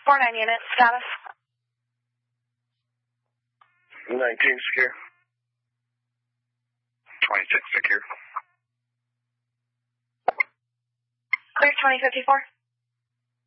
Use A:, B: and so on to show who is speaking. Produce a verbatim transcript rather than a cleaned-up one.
A: four nine unit, status.
B: nineteen secure.
C: twenty-six secure.
A: Clear twenty fifty-four.